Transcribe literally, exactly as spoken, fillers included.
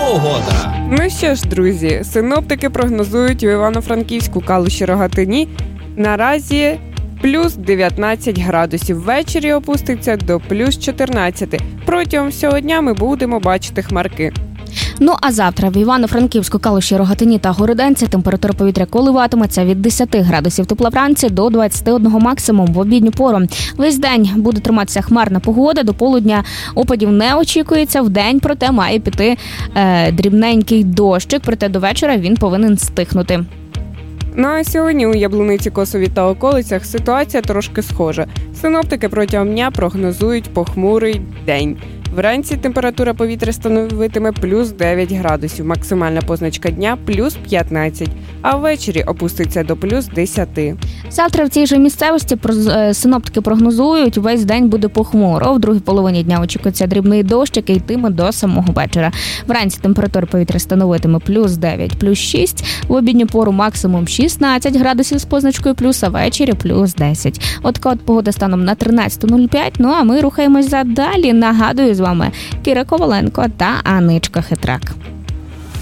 Погода. Ну що ж, друзі, синоптики прогнозують у Івано-Франківську, Калуші, Рогатині наразі плюс дев'ятнадцять градусів. Ввечері опуститься до плюс чотирнадцять. Протягом всього дня ми будемо бачити хмарки. Ну а завтра в Івано-Франківську, Калуші, Рогатині та Городенці температура повітря коливатиметься від десять градусів тепла вранці до двадцять один максимум в обідню пору. Весь день буде триматися хмарна погода, до полудня опадів не очікується, в день, проте має піти е, дрібненький дощик, проте до вечора він повинен стихнути. Ну а сьогодні у Яблуниці, Косові та околицях ситуація трошки схожа. Синоптики протягом дня прогнозують похмурий день. Вранці температура повітря становитиме плюс дев'ять градусів, максимальна позначка дня плюс п'ятнадцять, а ввечері опуститься до плюс десять. Завтра в цій же місцевості синоптики прогнозують, весь день буде похмуро. В другій половині дня очікується дрібний дощ, який йтиме до самого вечора. Вранці температура повітря становитиме плюс дев'ять, плюс шість, в обідню пору максимум шістнадцять градусів з позначкою плюс, а ввечері плюс десять. От така от погода станом на тринадцята нуль п'ять, ну а ми рухаємось далі. Нагадую, з вами Кіра Коваленко та Аничка Хитрак.